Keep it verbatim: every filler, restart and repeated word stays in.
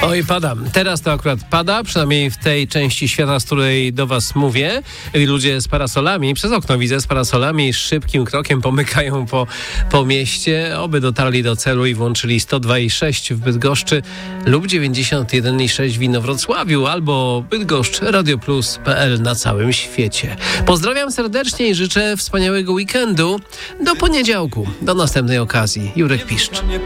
Oj, pada. Teraz to akurat pada, przynajmniej w tej części świata, z której do was mówię. Ludzie z parasolami, przez okno widzę, z parasolami szybkim krokiem pomykają po, po mieście, oby dotarli do celu i włączyli sto dwa i sześć w Bydgoszczy lub dziewięćdziesiąt jeden i sześć w Inowrocławiu albo bydgoszcz radio plus kropka p l na całym świecie. Pozdrawiam serdecznie i życzę wspaniałego weekendu. Do poniedziałku, do następnej okazji. Jurek Piszcz.